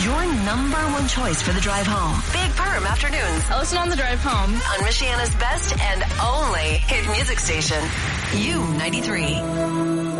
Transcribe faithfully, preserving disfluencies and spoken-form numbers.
your number one choice for the drive home. Big Perm Afternoons. I listen on the drive home. On Michiana's best and only hit music station. U ninety-three.